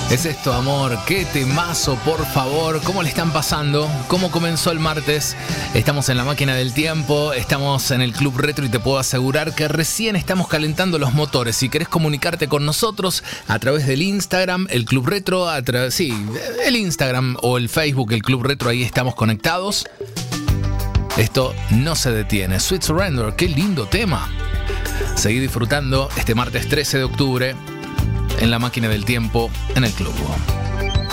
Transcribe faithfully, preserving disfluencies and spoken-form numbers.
Es esto, amor, qué temazo, por favor. ¿Cómo le están pasando? ¿Cómo comenzó el martes? Estamos en la máquina del tiempo, estamos en el Club Retro y te puedo asegurar que recién estamos calentando los motores. Si querés comunicarte con nosotros a través del Instagram, el Club Retro, a tra- sí, el Instagram o el Facebook, el Club Retro, ahí estamos conectados. Esto no se detiene. Sweet Surrender, qué lindo tema. Seguí disfrutando este martes trece de octubre en la máquina del tiempo en el club.